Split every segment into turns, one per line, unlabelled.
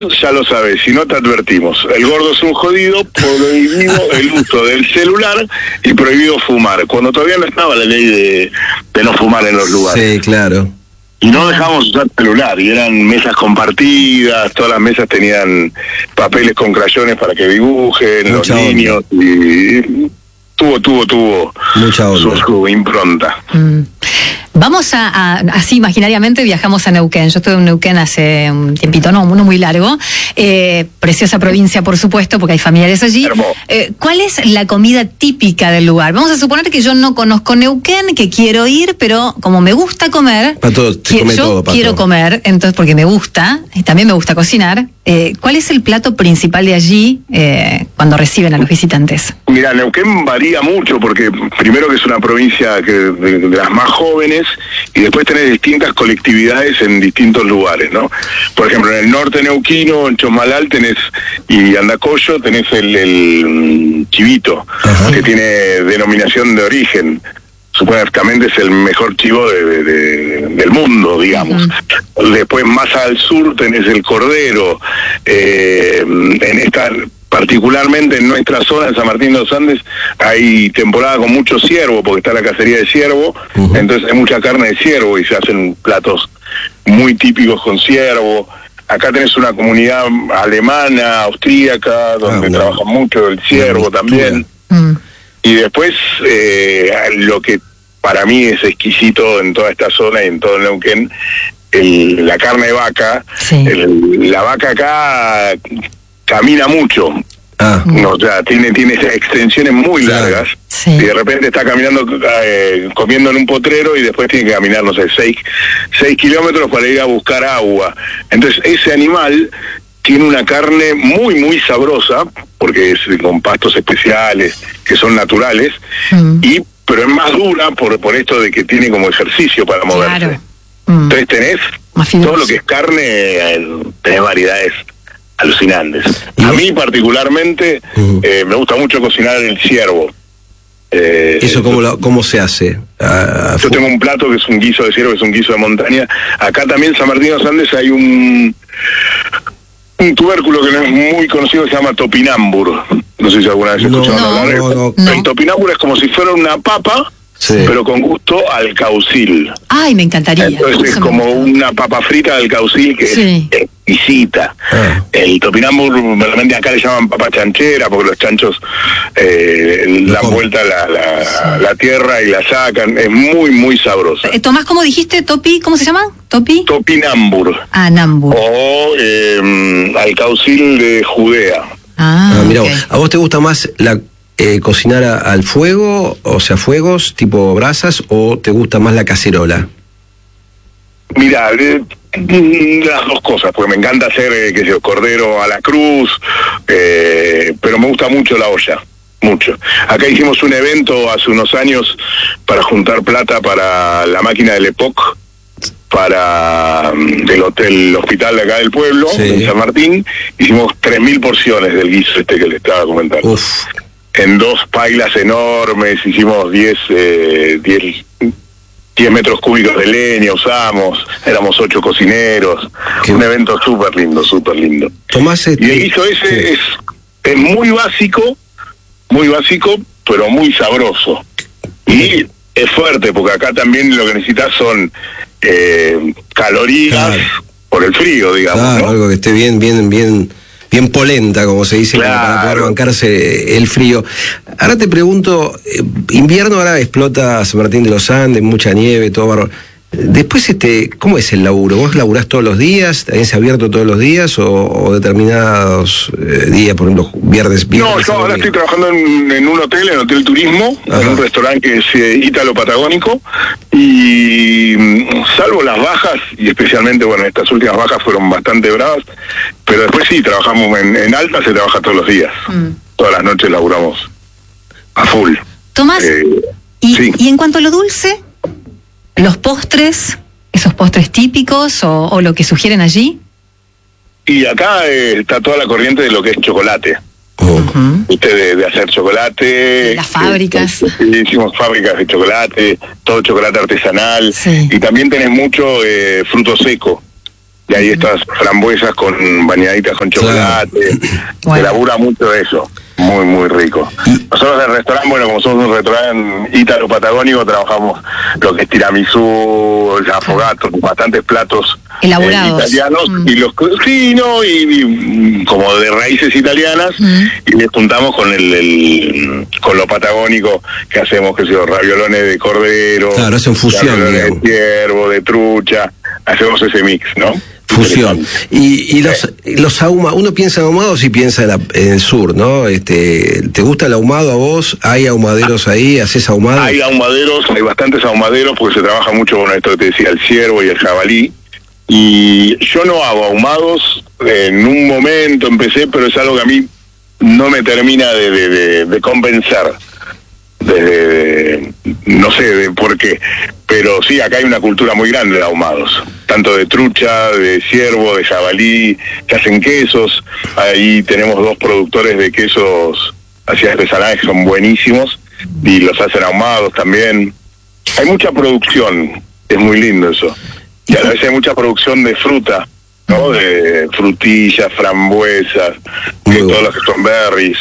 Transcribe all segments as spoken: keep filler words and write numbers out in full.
Ya lo sabes, si no te advertimos. El gordo es un jodido, prohibido el uso del celular y prohibido fumar. Cuando todavía no estaba la ley de, de no fumar en los lugares.
Sí, claro.
Y no dejábamos usar celular, y eran mesas compartidas, todas las mesas tenían papeles con crayones para que dibujen,
Mucha
los niños,
onda.
y tuvo, tuvo, tuvo
Mucha onda.
su, su impronta.
Mm. Vamos a, a, así imaginariamente viajamos a Neuquén. Yo estuve en Neuquén hace un tiempito, no, no muy largo. Eh, preciosa provincia, por supuesto, porque hay familiares allí. Eh, ¿Cuál es la comida típica del lugar? Vamos a suponer que yo no conozco Neuquén, que quiero ir, pero como me gusta comer,
Pato,
que,
come
yo
todo, Pato.
quiero comer, entonces porque me gusta, y también me gusta cocinar. Eh, ¿Cuál es el plato principal de allí eh, cuando reciben a los visitantes?
Mira, Neuquén varía mucho porque primero que es una provincia que de, de las más jóvenes y después tenés distintas colectividades en distintos lugares, ¿no? Por ejemplo, en el norte neuquino, en Chosmalal tenés y Andacollo tenés el, el chivito, ajá, que tiene denominación de origen. Supuestamente es el mejor chivo de, de, de, del mundo, digamos. Uh-huh. Después más al sur tenés el cordero. Eh, en esta, particularmente en nuestra zona, en San Martín de los Andes, hay temporada con mucho ciervo, porque está la cacería de ciervo, uh-huh, entonces hay mucha carne de ciervo y se hacen platos muy típicos con ciervo. Acá tenés una comunidad alemana, austríaca, donde ah, no. trabajan mucho el ciervo no, también. Uh-huh. Y después, eh, lo que para mí es exquisito en toda esta zona y en todo el Neuquén, el, la carne de vaca. Sí. El, la vaca acá camina mucho. Ah. No, o sea, tiene, tiene extensiones muy largas. Sí. Y de repente está caminando, eh, comiendo en un potrero y después tiene que caminar, no sé, seis, seis kilómetros para ir a buscar agua. Entonces, ese animal tiene una carne muy, muy sabrosa, porque es con pastos especiales, que son naturales, mm. y pero es más dura por, por esto de que tiene como ejercicio para moverse. Claro. Mm. Entonces tenés todo lo que es carne, eh, tenés variedades alucinantes. A mí particularmente mm. eh, me gusta mucho cocinar el ciervo.
Eh, ¿Eso cómo, lo, cómo se hace?
Uh, yo tengo un plato que es un guiso de ciervo, que es un guiso de montaña. Acá también en San Martín de los Andes hay un... un tubérculo que no es muy conocido, se llama topinambur. No sé si alguna vez escucharon
no,
hablar.
No, no,
no.
El
no. topinambur es como si fuera una papa, sí, pero con gusto al caucil.
Ay, me encantaría.
Entonces es como una papa frita al caucil que sí. es exquisita. Ah. El topinambur, realmente acá le llaman papa chanchera, porque los chanchos eh, dan vuelta la, la, sí. la tierra y la sacan. Es muy, muy sabrosa.
Eh, Tomás, ¿cómo dijiste? ¿Topi? ¿Cómo se llama? ¿Topi?
Topinambur.
Ah, nambur.
O eh, al caucil de Judea.
Ah,
ah mira,
okay.
¿A vos te gusta más la eh, cocinar a, al fuego, o sea, fuegos tipo brasas, o te gusta más la cacerola?
Mira, eh, las dos cosas, porque me encanta hacer, eh, que sé, cordero a la cruz, eh, pero me gusta mucho la olla, mucho. Acá hicimos un evento hace unos años para juntar plata para la máquina del E P O C, para um, del hotel, el hospital de acá del pueblo, sí, en San Martín. Hicimos tres mil porciones del guiso este que le estaba comentando. Uf. En dos pailas enormes, hicimos diez, eh, diez, diez metros cúbicos de leña, usamos, éramos ocho cocineros. ¿Qué? Un evento súper lindo, súper lindo.
Tomás, este...
Y el guiso ese sí. es, es muy básico, muy básico, pero muy sabroso. Y es fuerte, porque acá también lo que necesitas son Eh, calorías, claro, por el frío, digamos,
claro,
¿no?
Algo que esté bien, bien, bien, bien polenta, como se dice,
claro,
para poder bancarse el frío. Ahora te pregunto, eh, invierno ahora explota San Martín de los Andes, mucha nieve, todo barro. Después, este, ¿cómo es el laburo? ¿Vos laburás todos los días? ¿Tenés abierto todos los días o, o determinados eh, días, por ejemplo, viernes? viernes
no, yo ahora estoy trabajando en, en un hotel, en Hotel Turismo, ajá, en un restaurante que es eh, ítalo-patagónico, y salvo las bajas, y especialmente, bueno, estas últimas bajas fueron bastante bravas, pero después sí, trabajamos en, en alta, se trabaja todos los días. Mm. Todas las noches laburamos a full.
Tomás, eh, ¿y, sí. ¿y en cuanto a lo dulce? ¿Los postres, esos postres típicos o, o lo que sugieren allí?
Y acá eh, está toda la corriente de lo que es chocolate. Uh-huh. ¿Viste? De, de hacer chocolate.
De las fábricas.
Eh, hicimos fábricas de chocolate, todo chocolate artesanal. Sí. Y también tenés mucho eh, fruto seco. y hay estas frambuesas con bañaditas con chocolate,
claro.
Bueno. Se labura mucho de eso, muy muy rico. Nosotros en el restaurante, bueno, como somos un restaurante ítalo-patagónico, trabajamos lo que es tiramisú, el afogato, bastantes platos
elaborados,
eh, italianos,
mm.
y los sí, ¿no? Y, y como de raíces italianas, mm. y les juntamos con el, el con lo patagónico que hacemos, que son raviolones de cordero,
claro, hacen fusión,
de ciervo, de trucha, hacemos ese mix, ¿no?
Fusión. Y, y los, los ahumados, uno piensa en ahumados y piensa en, la, en el sur, ¿no? Este, ¿te gusta el ahumado a vos? ¿Hay ahumaderos ahí? ¿Haces ahumados?
Hay ahumaderos, hay bastantes ahumaderos porque se trabaja mucho con esto que te decía, el ciervo y el jabalí. Y yo no hago ahumados, en un momento empecé, pero es algo que a mí no me termina de, de, de, de convencer. De, no sé de por qué, pero sí, acá hay una cultura muy grande de ahumados, tanto de trucha, de ciervo, de jabalí, que hacen quesos. Ahí tenemos dos productores de quesos así artesanales que son buenísimos y los hacen ahumados también. Hay mucha producción, es muy lindo eso. Y a la vez hay mucha producción de fruta, ¿no? De frutillas, frambuesas, de todos los que son berries.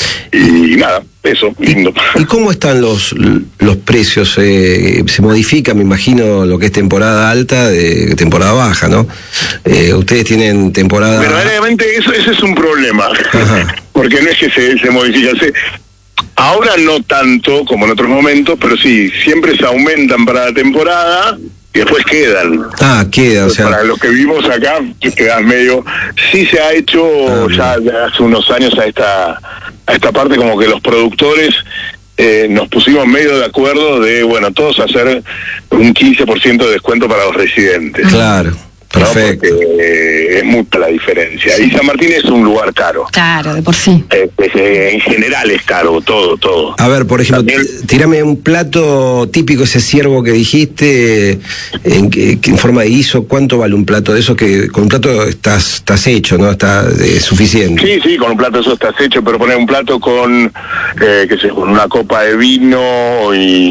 Y nada, eso, lindo.
¿Y cómo están los los precios? Eh, se modifica, me imagino, lo que es temporada alta de temporada baja, ¿no? Eh, ustedes tienen temporada...
Verdaderamente eso, ese es un problema. Ajá. Porque no es que se, se modifica. Se, ahora no tanto como en otros momentos, pero sí, siempre se aumentan para la temporada y después quedan.
Ah, queda, o sea...
Para los que vivimos acá, quedas medio... Sí se ha hecho ah, ya de hace unos años a esta... a esta parte como que los productores eh, nos pusimos medio de acuerdo de, bueno, todos hacer un quince por ciento de descuento para los residentes.
Claro, perfecto.
¿No? Porque eh, es mucha la diferencia. Sí. Y San Martín es un lugar caro.
Claro, de por sí.
Eh, pues, eh, en general es caro, todo, todo.
A ver, por ejemplo, también... tírame un plato típico, ese ciervo que dijiste, en, que, que en forma de guiso, ¿cuánto vale un plato de eso? Que con un plato estás estás hecho, ¿no? Está eh, suficiente.
Sí, sí, con un plato de eso estás hecho, pero poner un plato con, eh, qué sé, con una copa de vino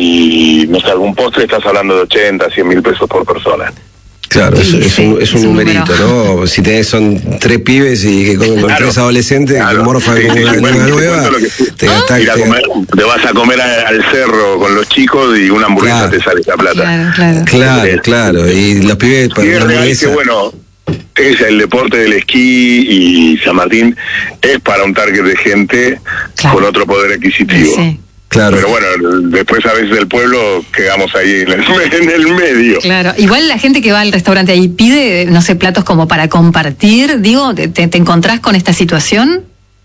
y, no sé, algún postre, estás hablando de ochenta, cien mil pesos por persona.
Claro,
sí,
es, es,
sí,
un, es un
es un
numerito,
número.
¿no? Si tenés, son tres pibes y que con, con claro, tres adolescentes claro, que morfan sí, como sí, una
bueno,
niña nueva,
te, gastás, te, comer, te vas a comer a, al cerro con los chicos y una hamburguesa claro, te sale esa plata.
Claro, claro.
Claro, eh, claro. Y los pibes para
una hamburguesa... que bueno, es el deporte del esquí y San Martín es para un target de gente claro, con otro poder adquisitivo. Sí. Claro. Pero bueno, después a veces del pueblo quedamos ahí en el, en el medio.
Claro, igual la gente que va al restaurante ahí pide, no sé, platos como para compartir, digo, ¿te, te encontrás con esta situación?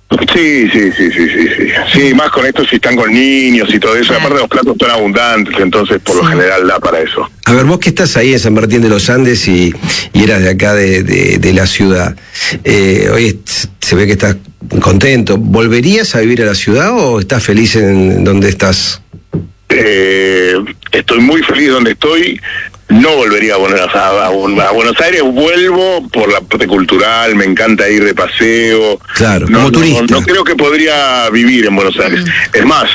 Sí, sí, sí, sí, sí, sí. Sí, más con esto si están con niños y todo eso. Claro. Aparte los platos son abundantes, entonces por sí, lo general da para eso.
A ver, vos que estás ahí en San Martín de los Andes y, y eras de acá de, de, de la ciudad, eh, hoy se ve que estás contento. ¿Volverías a vivir a la ciudad o estás feliz en donde estás?
Eh, estoy muy feliz donde estoy. No volvería a Buenos, a, a, a Buenos Aires, vuelvo por la parte cultural, me encanta ir de paseo.
Claro,
no,
como turista.
No, no creo que podría vivir en Buenos Aires. Mm. Es más,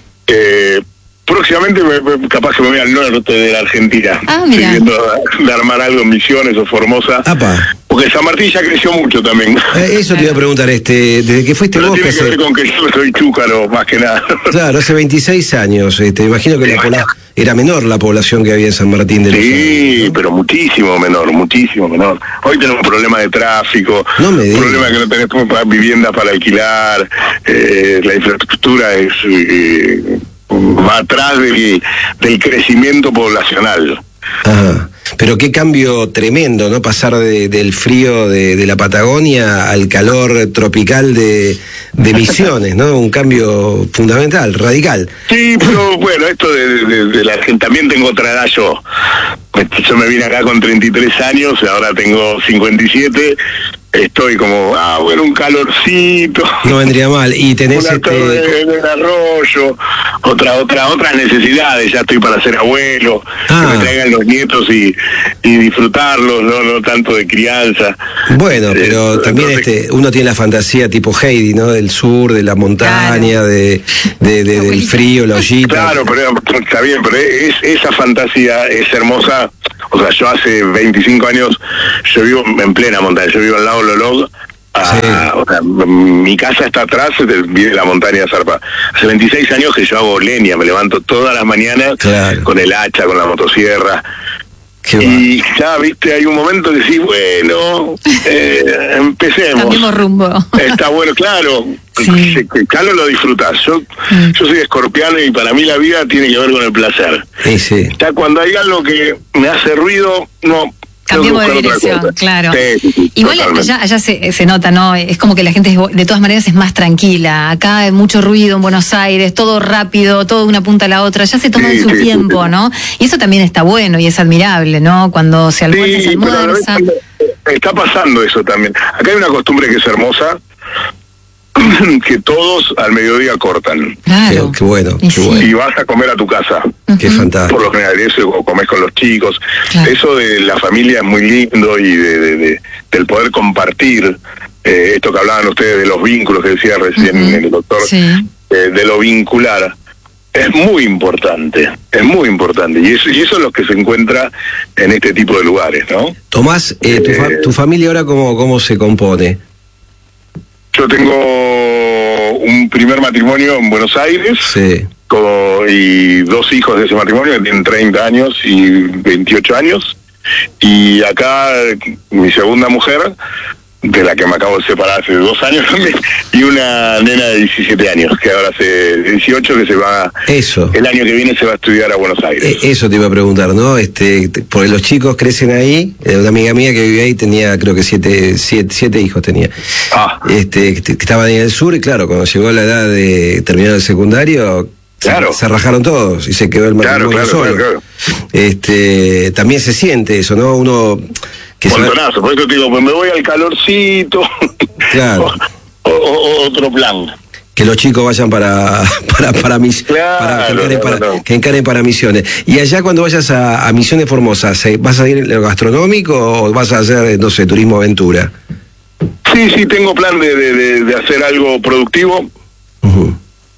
eh, próximamente me, me, capaz que me voy al norte de la Argentina.
Ah, mira.
Estoy viendo de armar algo en Misiones o Formosa.
Apa.
Porque San Martín ya creció mucho también.
Eh, eso te iba a preguntar, este, desde que fuiste
Pero
vos...
tiene
que
que ver
se...
con que yo soy chúcaro, más que nada.
Claro, hace veintiséis años, este, imagino que la pobla... era menor la población que había en San Martín de los Andes.
Sí,
¿no?
Pero muchísimo menor, muchísimo menor. Hoy tenemos un problema de tráfico,
no me digas.
problema que no tenés viviendas para alquilar, eh, la infraestructura es eh, va atrás del, del crecimiento poblacional.
Ajá. Pero qué cambio tremendo, ¿no? Pasar de, del frío de, de la Patagonia al calor tropical de, de Misiones, ¿no? Un cambio fundamental, radical.
Sí, pero bueno, esto de, de, de la gente, también tengo otra edad yo. Yo me vine acá con treinta y tres años, ahora tengo cincuenta y siete. Estoy como, ah, bueno, un calorcito.
No vendría mal. Y tenés
una
este...
de, de arroyo, otra, otra, otras necesidades. Ya estoy para ser abuelo, ah. que me traigan los nietos y, y disfrutarlos, no, no tanto de crianza.
Bueno, pero eh, también entonces, este, uno tiene la fantasía tipo Heidi, ¿no? Del sur, de la montaña, claro, de, de, de del frío, la ollita.
Claro, pero está bien, pero es, esa fantasía es hermosa O sea, yo hace veinticinco años, yo vivo en plena montaña, yo vivo al lado de Lolog. Ah, sí. O sea, mi casa está atrás, viene la montaña de Zarpa. Hace veintiséis años que yo hago leña, me levanto todas las mañanas, claro, con el hacha, con la motosierra. Qué y va. Ya, viste, hay un momento que sí, bueno, eh, empecemos.
Cambiemos rumbo.
Está bueno, claro. Sí. Carlos lo disfrutas. Yo, mm. yo soy escorpiano y para mí la vida tiene que ver con el placer.
Sí, sí.
Ya cuando hay algo que me hace ruido, no...
Cambiemos de dirección, claro.
Sí, sí,
igual allá, allá se, se nota, ¿no? Es como que la gente es, de todas maneras es más tranquila. Acá hay mucho ruido en Buenos Aires, todo rápido, todo de una punta a la otra. Ya se toman sí, su sí, tiempo, sí, ¿no? Y eso también está bueno y es admirable, ¿no? Cuando se almuerza, sí, se almuerza.
Está pasando eso también. Acá hay una costumbre que es hermosa, que todos al mediodía cortan.
Claro. Qué, qué bueno,
y,
qué
sí.
bueno.
Y vas a comer a tu casa.
Uh-huh. Qué fantástico.
Por lo general, eso, o comes con los chicos. Claro. Eso de la familia es muy lindo y de, de, de del poder compartir. Eh, esto que hablaban ustedes de los vínculos que decía recién uh-huh. el doctor,
sí.
eh, de lo vincular. Es muy importante, es muy importante. Y eso, y eso es lo que se encuentra en este tipo de lugares, ¿no?
Tomás, eh, eh, tu, fa- tu familia ahora, ¿cómo, cómo se compone?
Yo tengo un primer matrimonio en Buenos Aires,
sí,
como, y dos hijos de ese matrimonio que tienen treinta años y veintiocho años. Y acá mi segunda mujer, de la que me acabo de separar hace dos años también, y una nena de diecisiete años, que ahora hace dieciocho, que se va,
eso,
el año que viene se va a estudiar a Buenos Aires.
Eh, eso te iba a preguntar, ¿no? Este, porque los chicos crecen ahí, eh, una amiga mía que vivía ahí tenía, creo que siete, siete, siete hijos tenía, ah. este, que, que estaban ahí en el sur, y claro, cuando llegó la edad de terminar el secundario,
claro,
se, se rajaron todos, y se quedó el matrimonio
claro, claro,
solo.
Claro, claro.
Este, también se siente eso, ¿no? Uno... Que
montonazo, va... por eso te digo, pues me voy al calorcito,
claro.
o, o, otro plan.
Que los chicos vayan para para para, mis,
claro,
para, que, encaren
claro,
para
claro.
que encaren para Misiones. Y allá cuando vayas a, a Misiones Formosa, ¿vas a ir en lo gastronómico o vas a hacer, no sé, turismo aventura?
Sí, sí, tengo plan de, de, de hacer algo productivo
uh-huh.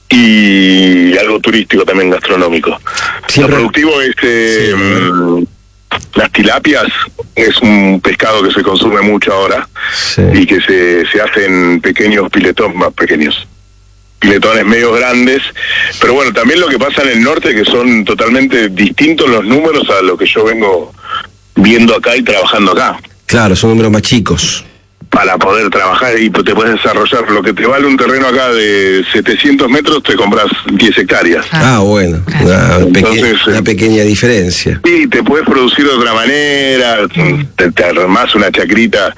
y algo turístico también, gastronómico.
Siempre...
Lo productivo es... Eh,
sí,
las tilapias es un pescado que se consume mucho ahora, sí, y que se, se hacen pequeños piletones, más pequeños, piletones medio grandes, pero bueno, también lo que pasa en el norte, que son totalmente distintos los números a lo que yo vengo viendo acá y trabajando acá.
Claro, son números más chicos.
Para poder trabajar y te puedes desarrollar. Lo que te vale un terreno acá de setecientos metros, te compras diez hectáreas.
Ah, bueno, una,
Entonces,
peque- una pequeña diferencia.
Sí, te puedes producir de otra manera, te, te armás una chacrita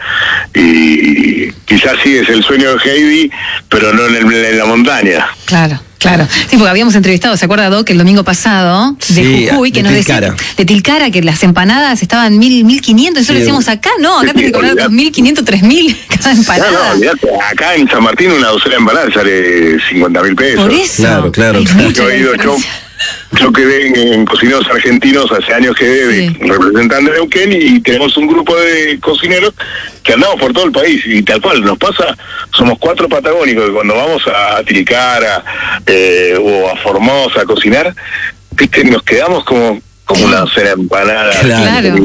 y quizás sí es el sueño de Heidi, pero no en, el, en la montaña.
Claro. Claro, sí, porque habíamos entrevistado, ¿se acuerda, Doc, el domingo pasado, de
sí,
Jujuy, que
de
nos
Tilcara.
decía, de Tilcara, que las empanadas estaban mil, mil quinientos, eso sí, le decíamos acá, no, acá sí, tenés que cobrar dos mil quinientos, tres mil cada empanada.
No, no, olvidate, acá en San Martín una docena de empanadas sale cincuenta mil pesos.
Por eso.
Claro, claro. claro.
Yo he ido, yo, yo quedé en, en Cocineros Argentinos, hace años quedé sí. de representante de Neuquén, y tenemos un grupo de cocineros que andamos por todo el país, y tal cual, nos pasa, somos cuatro patagónicos, que cuando vamos a Tilcara eh, o a Formosa a cocinar, viste, nos quedamos como, como una docena de empanadas.
Claro.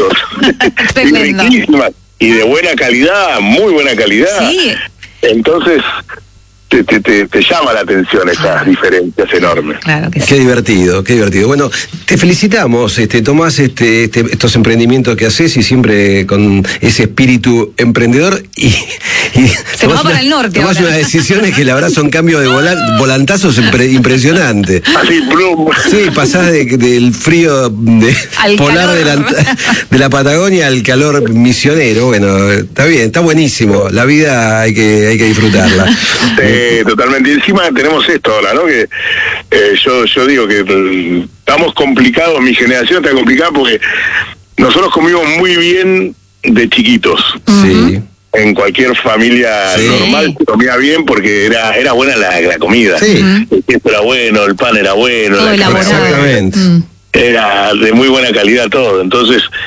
Y riquísimas, y de buena calidad, muy buena calidad.
Sí.
Entonces... Te, te, te, te llama la atención esas ah, diferencias enormes.
Claro que sí.
Qué divertido, qué divertido. Bueno, te felicitamos, este, Tomás, este, este, estos emprendimientos que haces, y siempre con ese espíritu emprendedor, y, y
se va para el norte.
Tomás unas decisiones que la verdad son cambios de volan, volantazos impre, impresionantes.
Así, blum.
Sí, pasás de, del frío de, polar de la, de la Patagonia al calor misionero. Bueno, está bien, está buenísimo. La vida hay que, hay que disfrutarla.
Sí. Eh, totalmente. Y encima tenemos esto ahora, ¿no? Que eh, yo yo digo que eh, estamos complicados, mi generación está complicada porque nosotros comimos muy bien de chiquitos.
Sí.
En cualquier familia sí. normal se comía bien porque era era buena la, la comida.
Sí.
El queso era bueno, el pan era bueno,
todo
la
elaborado.
Exactamente.
Era de muy buena calidad todo. Entonces,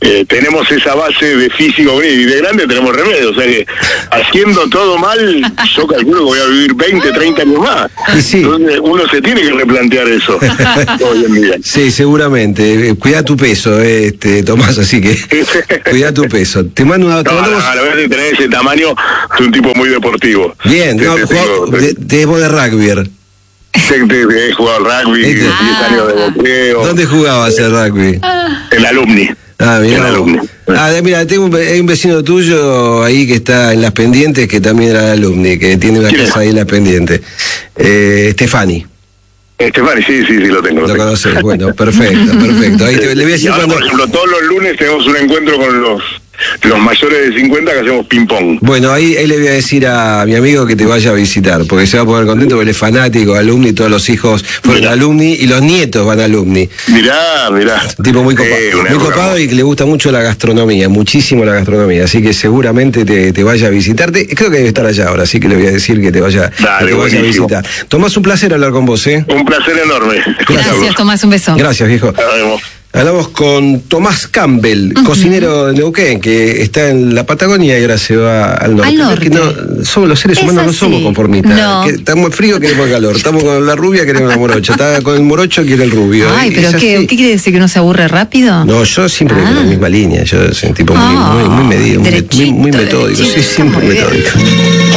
eh, tenemos esa base de físico y de grande tenemos remedio, o sea que haciendo todo mal, yo calculo que voy a vivir veinte, treinta años más.
Sí.
Entonces uno se tiene que replantear eso hoy en día.
Sí, seguramente. Cuida tu peso, este, Tomás, así que cuida tu peso. Te mando una...
No, no, no, a la vez de tener ese tamaño, soy un tipo muy deportivo.
Bien,
te,
no,
te,
jugado,
te,
de, de, de rugby.
Te, te, te, he jugado al rugby,
Este.
diez
Ah.
años de boxeo.
¿Dónde jugabas el rugby?
El alumni.
Ah, mira.
El alumni.
Ah, mira, tengo un, hay un vecino tuyo ahí que está en Las Pendientes, que también era alumni, que tiene una casa ahí en Las Pendientes. Eh, Stefani.
Estefani, sí, sí, sí, lo tengo. Lo,
Lo
tengo.
conoces, bueno, perfecto, perfecto. Ahí te, le voy a decir
Y ahora,
cuando...
por ejemplo, todos los lunes tenemos un encuentro con los, los mayores de cincuenta que hacemos ping-pong.
Bueno, ahí, ahí le voy a decir a mi amigo que te vaya a visitar, porque se va a poner contento porque él es fanático, alumni, todos los hijos fueron
Mirá.
alumni y los nietos van alumni.
Mirá, mirá.
Un tipo muy copado,
Eh, una
muy
época
copado
muy-
y que le gusta mucho la gastronomía, muchísimo la gastronomía, así que seguramente te, te vaya a visitarte. Creo que debe estar allá ahora, así que le voy a decir que te vaya,
Dale,
que te vaya a
buenísimo.
visitar. Tomás, un placer hablar con vos, ¿eh?
Un placer enorme.
Gracias, Tomás, un beso.
Gracias, viejo.
Nos vemos.
Hablamos con Tomás Campbell, uh-huh. cocinero de Neuquén, que está en la Patagonia y ahora se va al norte.
Al norte.
Es que no, somos los seres
Es
humanos,
así.
no somos conformistas.
No.
Que estamos frío, queremos calor. Estamos con la rubia, queremos la morocha. Está con el morocho, quiere el rubio.
Ay, pero
Es
¿qué,
así.
¿qué quiere decir? ¿Que uno se aburre rápido?
No, yo siempre
Ah.
con la misma línea. Yo soy un tipo muy,
Ah,
muy, muy medido, muy, muy, muy
derechito,
metódico. Sí,
derechito,
siempre
muy bien.
metódico.